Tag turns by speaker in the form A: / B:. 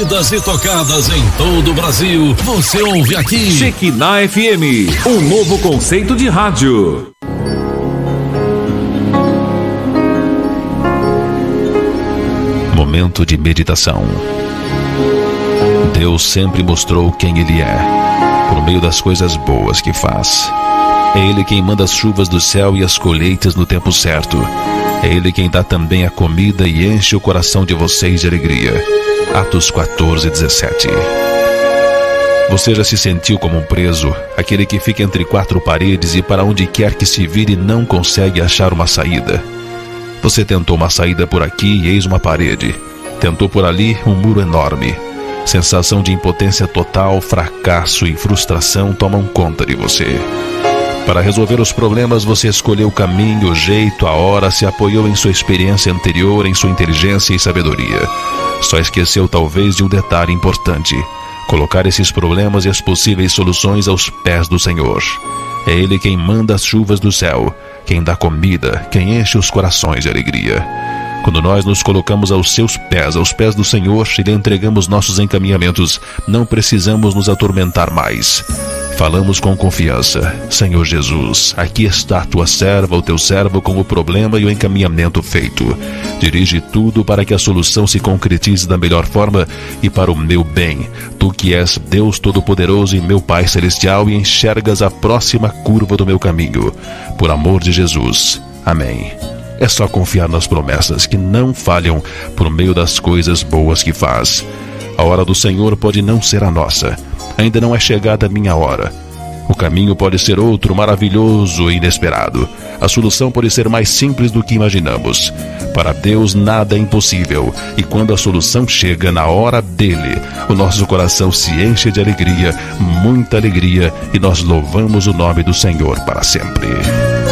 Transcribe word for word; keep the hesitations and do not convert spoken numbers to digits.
A: ouvidas e tocadas em todo o Brasil. Você ouve aqui.
B: Shekinah F M, um novo conceito de rádio.
C: Momento de meditação. Deus sempre mostrou quem Ele é, por meio das coisas boas que faz. É Ele quem manda as chuvas do céu e as colheitas no tempo certo. É Ele quem dá também a comida e enche o coração de vocês de alegria. Atos quatorze, dezessete. Você já se sentiu como um preso, aquele que fica entre quatro paredes e para onde quer que se vire não consegue achar uma saída? Você tentou uma saída por aqui e eis uma parede. Tentou por ali um muro enorme. Sensação de impotência total, fracasso e frustração tomam conta de você. Para resolver os problemas, você escolheu o caminho, o jeito, a hora, se apoiou em sua experiência anterior, em sua inteligência e sabedoria. Só esqueceu talvez de um detalhe importante: colocar esses problemas e as possíveis soluções aos pés do Senhor. É Ele quem manda as chuvas do céu, quem dá comida, quem enche os corações de alegria. Quando nós nos colocamos aos seus pés, aos pés do Senhor, e lhe entregamos nossos encaminhamentos, não precisamos nos atormentar mais. Falamos com confiança: Senhor Jesus, aqui está a tua serva, o teu servo, com o problema e o encaminhamento feito. Dirige tudo para que a solução se concretize da melhor forma e para o meu bem. Tu que és Deus Todo-Poderoso e meu Pai Celestial e enxergas a próxima curva do meu caminho. Por amor de Jesus. Amém. É só confiar nas promessas que não falham por meio das coisas boas que faz. A hora do Senhor pode não ser a nossa. Ainda não é chegada a minha hora. O caminho pode ser outro, maravilhoso e inesperado. A solução pode ser mais simples do que imaginamos. Para Deus nada é impossível. E quando a solução chega na hora dele, o nosso coração se enche de alegria, muita alegria, e nós louvamos o nome do Senhor para sempre.